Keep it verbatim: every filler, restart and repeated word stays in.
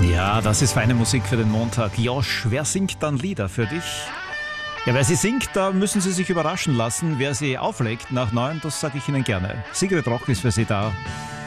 Ja, das ist feine Musik für den Montag. Josh, wer singt dann Lieder für dich? Ja, wer sie singt, da müssen Sie sich überraschen lassen. Wer sie auflegt nach Neuem, das sage ich Ihnen gerne. Sigrid Roch ist für Sie da.